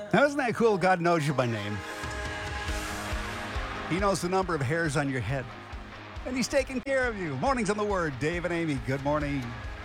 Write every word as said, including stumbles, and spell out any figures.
Now, isn't that cool? God knows you by name. He knows the number of hairs on your head, and He's taking care of you. Mornings on the Word. Dave and Amy, good morning.